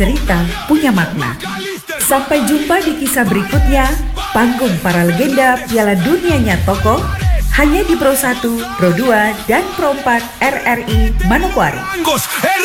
cerita punya makna. Sampai jumpa di kisah berikutnya, panggung para legenda Piala Dunianya Tokoh, hanya di Pro 1, Pro 2, dan Pro 4 RRI Manokwari.